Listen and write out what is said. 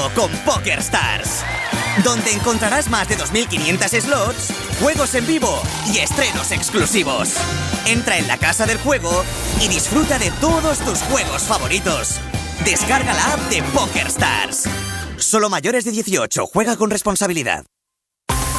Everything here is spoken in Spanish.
todo con PokerStars, donde encontrarás más de 2.500 slots, juegos en vivo y estrenos exclusivos. Entra en la casa del juego y disfruta de todos tus juegos favoritos. Descarga la app de PokerStars. Solo mayores de 18. Juega con responsabilidad.